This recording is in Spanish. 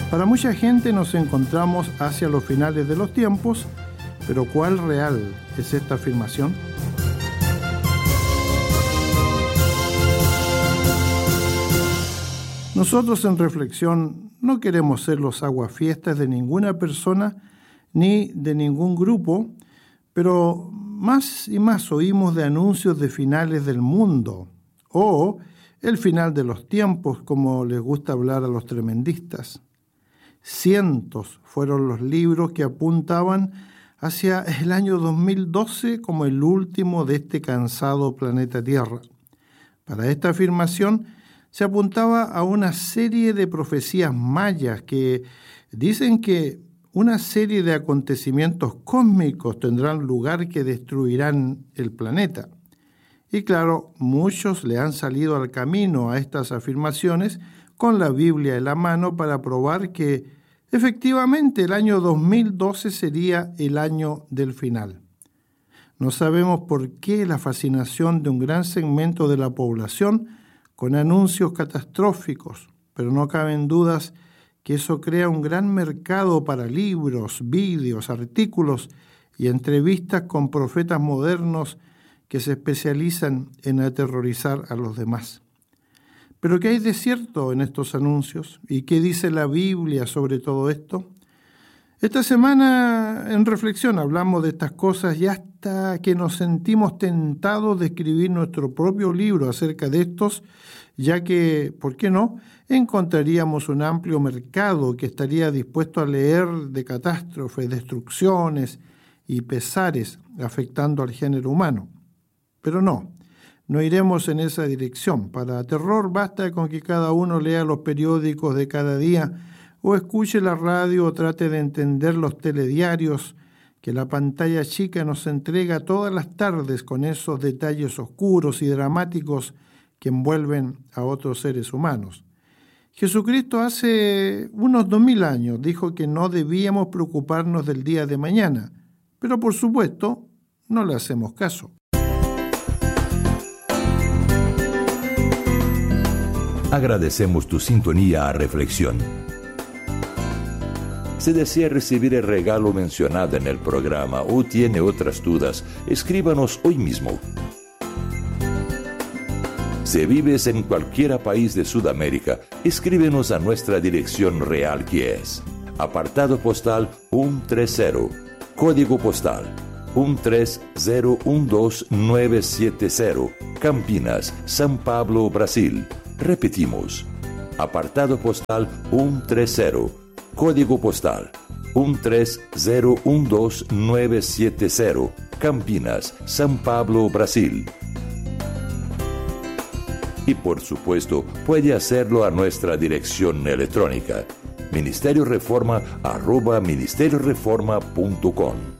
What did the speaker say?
Para mucha gente nos encontramos hacia los finales de los tiempos, pero ¿cuál real es esta afirmación? Nosotros en Reflexión no queremos ser los aguafiestas de ninguna persona ni de ningún grupo, pero más y más oímos de anuncios de finales del mundo o el final de los tiempos, como les gusta hablar a los tremendistas. Cientos fueron los libros que apuntaban hacia el año 2012 como el último de este cansado planeta Tierra. Para esta afirmación se apuntaba a una serie de profecías mayas que dicen que una serie de acontecimientos cósmicos tendrán lugar que destruirán el planeta. Y claro, muchos le han salido al camino a estas afirmaciones con la Biblia en la mano para probar que efectivamente el año 2012 sería el año del final. No sabemos por qué la fascinación de un gran segmento de la población con anuncios catastróficos, pero no caben dudas que eso crea un gran mercado para libros, vídeos, artículos y entrevistas con profetas modernos que se especializan en aterrorizar a los demás. ¿Pero qué hay de cierto en estos anuncios? ¿Y qué dice la Biblia sobre todo esto? Esta semana en Reflexión hablamos de estas cosas y hasta que nos sentimos tentados de escribir nuestro propio libro acerca de estos, ya que, ¿por qué no?, encontraríamos un amplio mercado que estaría dispuesto a leer de catástrofes, destrucciones y pesares afectando al género humano. Pero no iremos en esa dirección. Para terror basta con que cada uno lea los periódicos de cada día o escuche la radio o trate de entender los telediarios que la pantalla chica nos entrega todas las tardes con esos detalles oscuros y dramáticos que envuelven a otros seres humanos. Jesucristo hace unos 2000 años dijo que no debíamos preocuparnos del día de mañana, pero por supuesto no le hacemos caso. Agradecemos tu sintonía a Reflexión. Si desea recibir el regalo mencionado en el programa o tiene otras dudas, escríbanos hoy mismo. Si vives en cualquier país de Sudamérica, escríbenos a nuestra dirección real que es apartado postal 130, código postal 13012970, Campinas, São Paulo, Brasil. Repetimos, apartado postal 130, código postal 13012970, Campinas, São Paulo, Brasil. Y por supuesto, puede hacerlo a nuestra dirección electrónica, ministerioreforma@ministerioreforma.com.